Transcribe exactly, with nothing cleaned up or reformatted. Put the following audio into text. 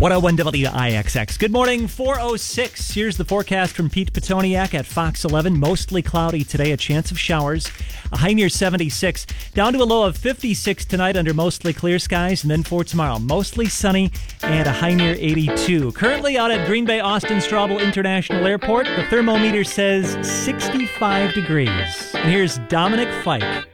one oh one W I X X. Good morning, four oh six. Here's the forecast from Pete Petoniak at Fox eleven. Mostly cloudy today, a chance of showers. A high near seventy-six. Down to a low of fifty-six tonight under mostly clear skies. And then for tomorrow, mostly sunny and a high near eighty-two. Currently out at Green Bay Austin Straubel International Airport, the thermometer says sixty-five degrees. And here's Dominic Fike.